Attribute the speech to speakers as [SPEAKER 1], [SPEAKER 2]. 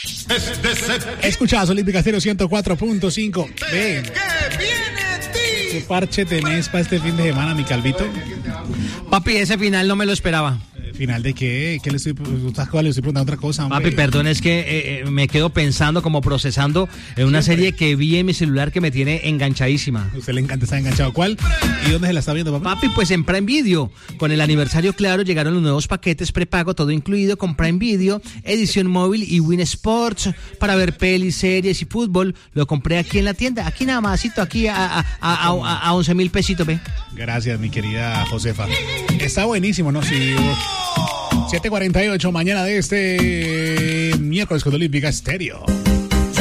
[SPEAKER 1] Escuchás Olímpica Estéreo 104.5. Ven. ¿Qué parche tenés para este fin de semana, mi Calvito?
[SPEAKER 2] Papi, ese final no me lo esperaba.
[SPEAKER 1] ¿Final de qué? ¿Qué le estoy preguntando otra cosa, hombre?
[SPEAKER 2] Papi, perdón, es que me quedo pensando, como procesando en una serie que vi en mi celular que me tiene enganchadísima.
[SPEAKER 1] A usted le encanta estar enganchado. ¿Cuál? ¿Y dónde se la está viendo, papi?
[SPEAKER 2] Papi, pues en Prime Video. Con el aniversario, claro, llegaron los nuevos paquetes prepago, todo incluido, con Prime Video, edición móvil y Win Sports para ver pelis, series y fútbol. Lo compré aquí en la tienda, aquí nada más, aquí a 11,000 pesitos, ve.
[SPEAKER 1] Gracias, mi querida Josefa. Está buenísimo, ¿no? Sí. 7:48, mañana de este miércoles con Olímpica Estéreo.